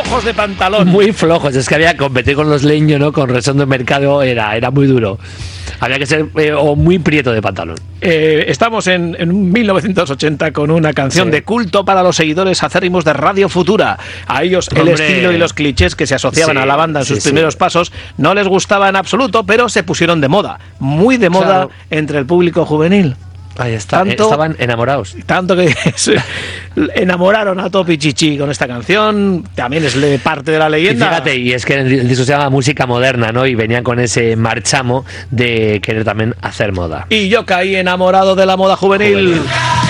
flojos de pantalón. Muy flojos, es que había que competir con los leños, ¿no? Con Resondo de Mercado era muy duro. Había que ser o muy prieto de pantalón. Estamos en 1980 con una canción de culto para los seguidores acérrimos de Radio Futura. A ellos el estilo y los clichés que se asociaban a la banda en sus primeros pasos no les gustaba en absoluto, pero se pusieron de moda, muy de moda entre el público juvenil. Ahí está, estaban enamorados. Tanto que enamoraron a Topi Chichi con esta canción. También es parte de la leyenda. Y fíjate, y es que el disco se llama Música Moderna, ¿no? Y venían con ese marchamo de querer también hacer moda. Y yo caí enamorado de la moda juvenil.